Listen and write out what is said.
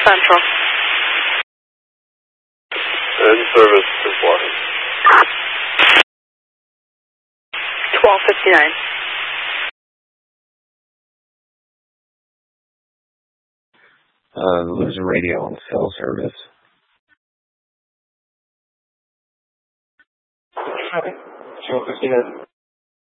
Central. In service to what? 1259. Losing radio on cell service. Okay. 1259.